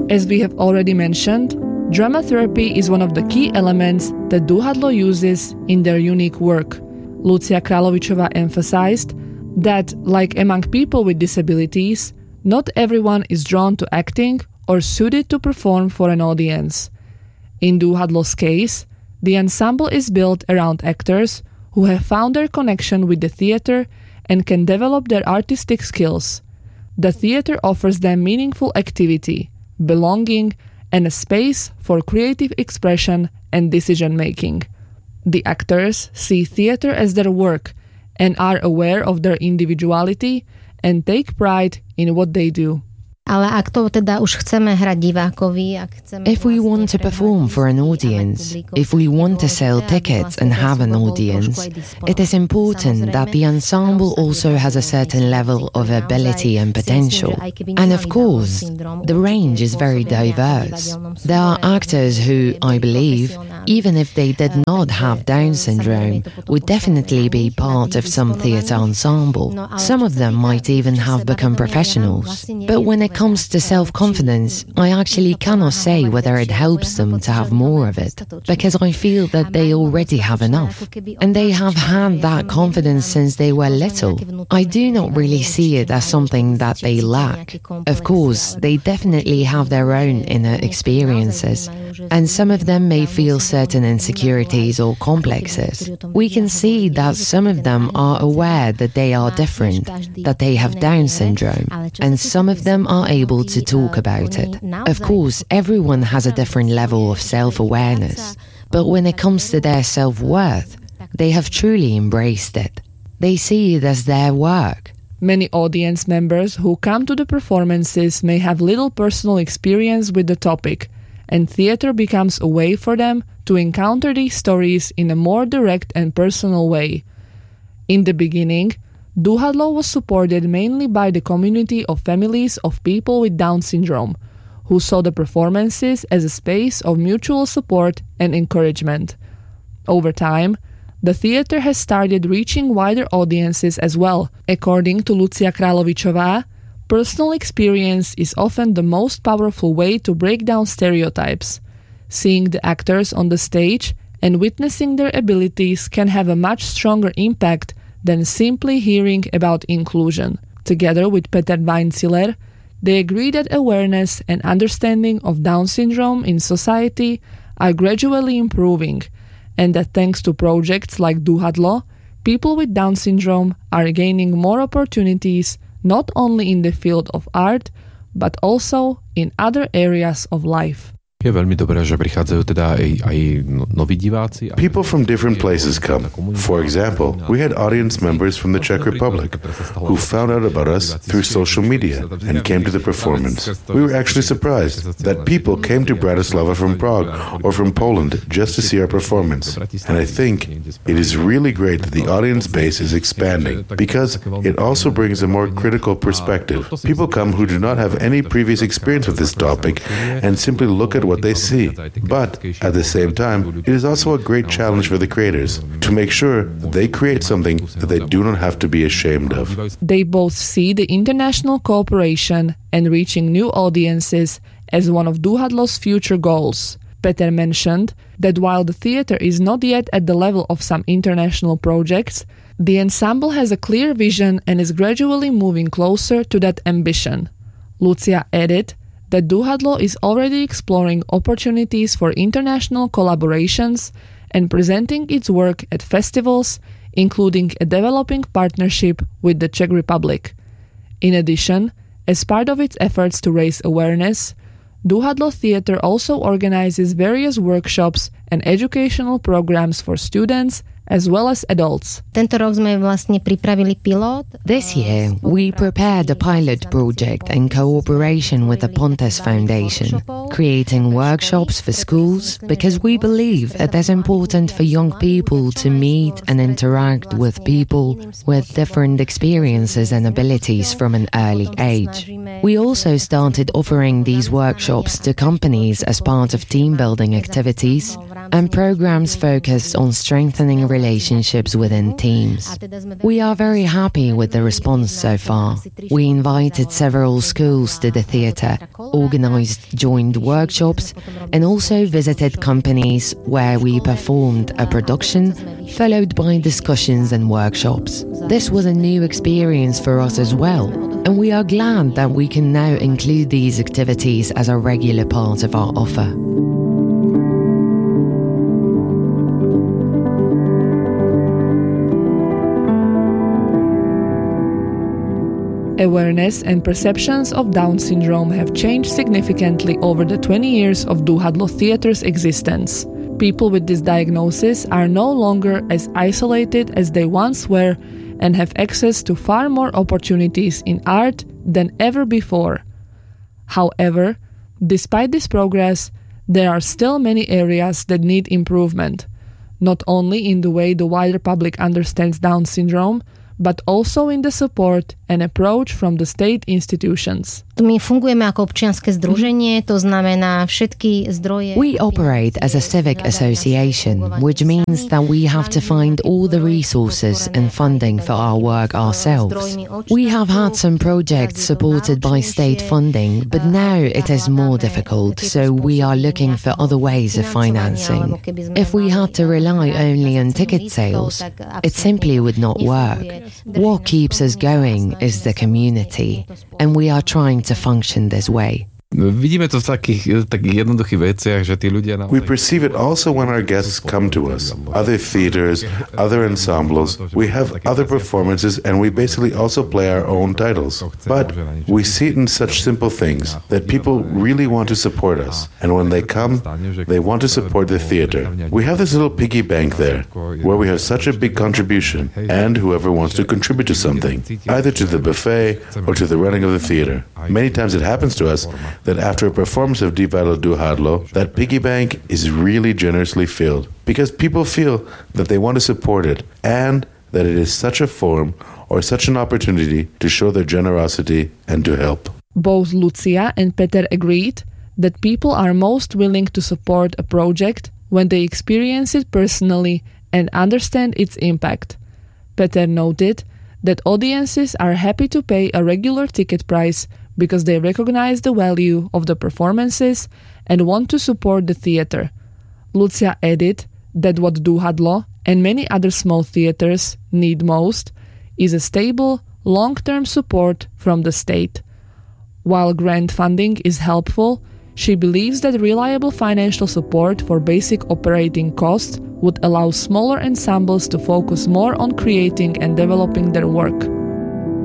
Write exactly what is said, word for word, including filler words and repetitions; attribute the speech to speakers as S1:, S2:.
S1: As we have already mentioned, drama therapy is one of the key elements that Duhadlo uses in their unique work. Lucia Kralovičová emphasized that, like among people with disabilities, not everyone is drawn to acting or suited to perform for an audience. In Duhadlo's case, the ensemble is built around actors who have found their connection with the theater and can develop their artistic skills. The theater offers them meaningful activity, belonging, and a space for creative expression and decision-making. The actors see theater as their work and are aware of their individuality and take pride in what they do.
S2: If we want to perform for an audience, if we want to sell tickets and have an audience, it is important that the ensemble also has a certain level of ability and potential. And of course, the range is very diverse. There are actors who, I believe, even if they did not have Down syndrome, would definitely be part of some theatre ensemble. Some of them might even have become professionals. But when it comes to self-confidence, I actually cannot say whether it helps them to have more of it, because I feel that they already have enough, and they have had that confidence since they were little. I do not really see it as something that they lack. Of course, they definitely have their own inner experiences, and some of them may feel certain insecurities or complexes. We can see that some of them are aware that they are different, that they have Down syndrome, and some of them are able to talk about it. Of course, everyone has a different level of self-awareness, but when it comes to their self-worth, they have truly embraced it. They see it as their work.
S1: Many audience members who come to the performances may have little personal experience with the topic, and theater becomes a way for them to encounter these stories in a more direct and personal way. In the beginning, Duhadlo was supported mainly by the community of families of people with Down syndrome, who saw the performances as a space of mutual support and encouragement. Over time, the theater has started reaching wider audiences as well. According to Lucia Kralovičová, personal experience is often the most powerful way to break down stereotypes. Seeing the actors on the stage and witnessing their abilities can have a much stronger impact than simply hearing about inclusion. Together with Peter Weinziller, they agree that awareness and understanding of Down syndrome in society are gradually improving, and that thanks to projects like Duhadlo, people with Down syndrome are gaining more opportunities not only in the field of art, but also in other areas of life.
S3: Je veľmi dobré, že prichádzajú teda aj, aj noví diváci.
S4: People from different places come. For example, we had audience members from the Czech Republic who found out about us through social media and came to the performance. We were actually surprised that people came to Bratislava from Prague or from Poland just to see our performance. And I think it is really great that the audience base is expanding because it also brings a more critical perspective. People come who do not have any previous experience with this topic and simply look at what they see. But at the same time, it is also a great challenge for the creators to make sure that they create something that they do not have to be ashamed of.
S1: They both see the international cooperation and reaching new audiences as one of Duhadlo's future goals. Peter mentioned that while the theater is not yet at the level of some international projects, the ensemble has a clear vision and is gradually moving closer to that ambition. Lucia added that Duhadlo is already exploring opportunities for international collaborations and presenting its work at festivals, including a developing partnership with the Czech Republic. In addition, as part of its efforts to raise awareness, Duhadlo Theatre also organizes various workshops and educational programs for students as well as adults.
S2: This year, we prepared a pilot project in cooperation with the Pontes Foundation. creating workshops for schools, because we believe it is important for young people to meet and interact with people with different experiences and abilities from an early age. We also started offering these workshops to companies as part of team-building activities and programs focused on strengthening relationships within teams. We are very happy with the response so far. We invited several schools to the theatre, organised joint workshops, and also visited companies where we performed a production, followed by discussions and workshops. This was a new experience for us as well, and we are glad that we can now include these activities as a regular part of our offer.
S1: Awareness and perceptions of Down syndrome have changed significantly over the twenty years of Duhadlo Theatre's existence. People with this diagnosis are no longer as isolated as they once were and have access to far more opportunities in art than ever before. However, despite this progress, there are still many areas that need improvement, not only in the way the wider public understands Down syndrome, but also in the support and approach from the state institutions.
S5: My fungujeme ako občianske združenie, to znamená všetky zdroje.
S2: We operate as a civic association, which means that we have to find all the resources and funding for our work ourselves. We have had some projects supported by state funding, but now it is more difficult, so we are looking for other ways of financing. If we had to rely only on ticket sales, it simply would not work. What keeps us going is the community, and we are trying to function this way.
S3: Vidíme to v takých, takých jednoduchých veciach, že tí ľudia naozaj...
S4: We perceive it also when our guests come to us. Other theaters, other ensembles, we have other performances, and we basically also play our own titles. But we see it in such simple things that people really want to support us. And when they come, they want to support the theater. We have this little piggy bank there, where we have such a big contribution, and whoever wants to contribute to something, either to the buffet or to the running of the theater. Many times it happens to us that after a performance of Divadlo Duhadlo, that piggy bank is really generously filled, because people feel that they want to support it, and that it is such a forum or such an opportunity to show their generosity and to help.
S1: Both Lucia and Peter agreed that people are most willing to support a project when they experience it personally and understand its impact. Peter noted that audiences are happy to pay a regular ticket price because they recognize the value of the performances and want to support the theater. Lucia added that what Duhadlo and many other small theaters need most is a stable, long-term support from the state. While grant funding is helpful, she believes that reliable financial support for basic operating costs would allow smaller ensembles to focus more on creating and developing their work.